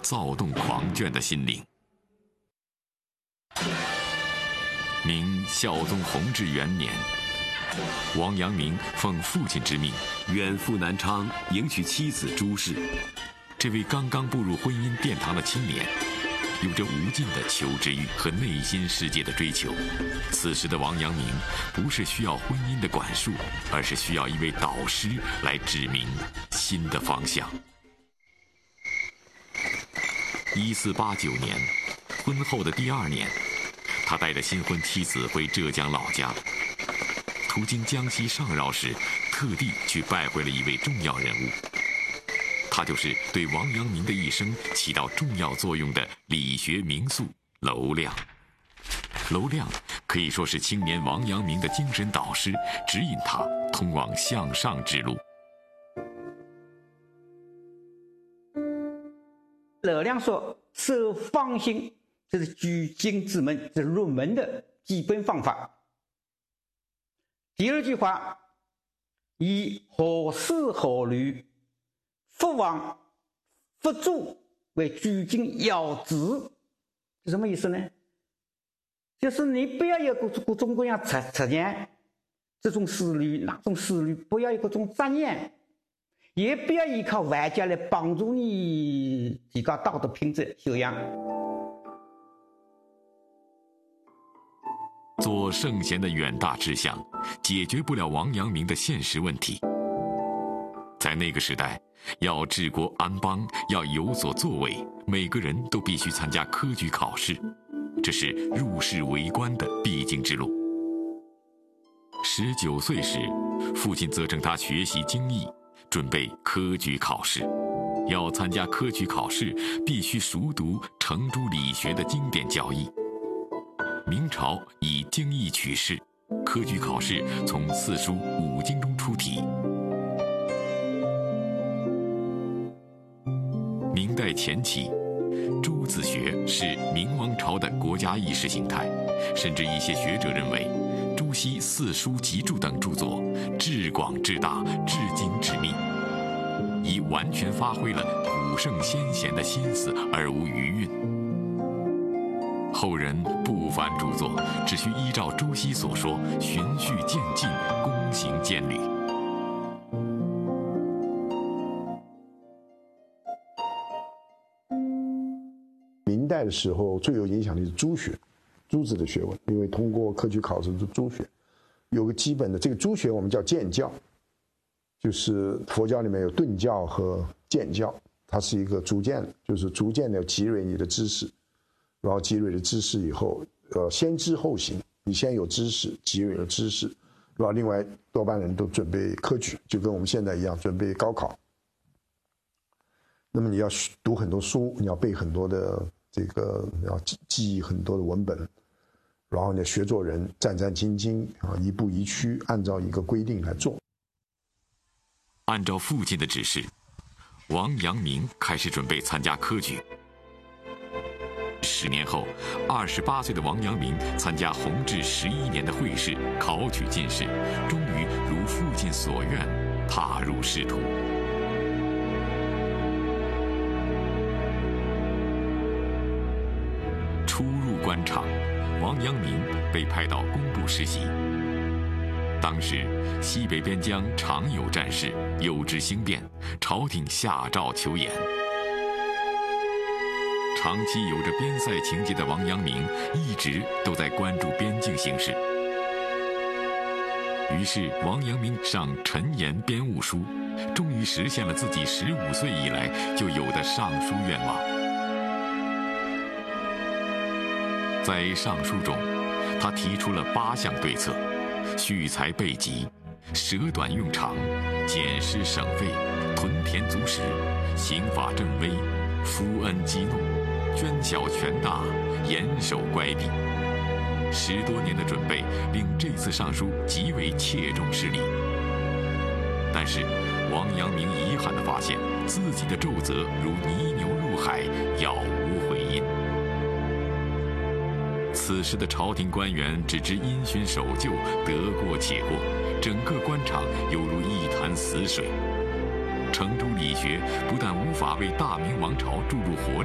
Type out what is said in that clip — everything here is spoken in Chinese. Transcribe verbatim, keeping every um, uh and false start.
躁动狂狷的心灵。明孝宗弘治元年，王阳明奉父亲之命，远赴南昌迎娶妻子朱氏。这位刚刚步入婚姻殿堂的青年，有着无尽的求知欲和内心世界的追求。此时的王阳明不是需要婚姻的管束，而是需要一位导师来指明新的方向。一四八九年，婚后的第二年，他带着新婚妻子回浙江老家，途经江西上饶时，特地去拜会了一位重要人物。他就是对王阳明的一生起到重要作用的理学名宿娄亮。娄亮可以说是青年王阳明的精神导师，指引他通往向上之路。 娄亮说：“守方心，这是举经之门，这是入门的基本方法。”第二句话，以何事何虑，不往不助为举经要旨，是什么意思呢？就是你不要有各各种各样测测验，这种思虑那种思虑，不要有各种杂念，也不要依靠外界来帮助你提高道德品质修养。 做圣贤的远大志向，解决不了王阳明的现实问题。在那个时代，要治国安邦，要有所作为，每个人都必须参加科举考试，这是入仕为官的必经之路。十九岁时，父亲责成他学习经义，准备科举考试。要参加科举考试，必须熟读程朱理学的经典教义。明朝以经义取士，科举考试从四书五经中出题。明代前期，朱子学是明王朝的国家意识形态，甚至一些学者认为，朱熹四书集注等著作至广至大，至精至密，已完全发挥了古圣先贤的心思，而无余韵。后人不凡著作，只需依照朱熹所说，循序渐进，躬行渐履。 明代的时候最有影响力是朱学，朱子的学问，因为通过科举考试是朱学，有个基本的这个朱学我们叫渐教，就是佛教里面有顿教和渐教，它是一个逐渐，就是逐渐的积累你的知识。然后积累了知识以后，呃，先知后行，你先有知识，积累了知识，然后另外多半人都准备科举，就跟我们现在一样，准备高考。那么你要读很多书，你要背很多的这个，要记记忆很多的文本，然后呢，学做人，战战兢兢啊，一步一趋，按照一个规定来做。 按照父亲的指示，王阳明开始准备参加科举。十年后，二十八岁的王阳明参加弘治十一年的会试，考取进士，终于如父亲所愿，踏入仕途。初入官场，王阳明被派到工部实习。当时西北边疆常有战事，有之兴变，朝廷下诏求援。长期有着边塞情结的王阳明一直都在关注边境形势。于是王阳明上陈言编务书，终于实现了自己十五岁以来就有的上书愿望。在上书中，他提出了八项对策：蓄财备瘠，舍短用长，减施省费，屯田足食，刑法正威，扶恩积怒，捐小权大，严守乖僻。十多年的准备令这次上书极为切中事理。但是王阳明遗憾地发现，自己的奏折如泥牛入海，杳无回音。此时的朝廷官员只知因循守旧，得过且过，整个官场犹如一潭死水。程朱理学不但无法为大明王朝注入活力，